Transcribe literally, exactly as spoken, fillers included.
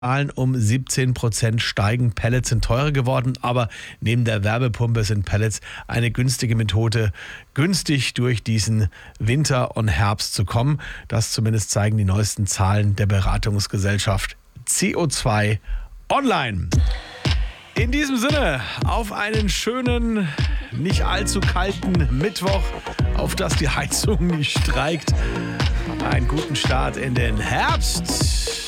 um siebzehn Prozent steigen. Pellets sind teurer geworden, aber neben der Wärmepumpe sind Pellets eine günstige Methode, günstig durch diesen Winter und Herbst zu kommen. Das zumindest zeigen die neuesten Zahlen der Beratungsgesellschaft C O zwei Online. In diesem Sinne, auf einen schönen, nicht allzu kalten Mittwoch, auf dass die Heizung nicht streikt. Einen guten Start in den Herbst.